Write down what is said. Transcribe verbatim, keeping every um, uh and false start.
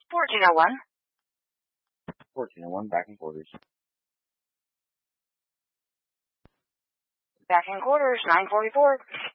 fourteen oh one. fourteen oh one, back in quarters. Back in quarters, nine forty-four.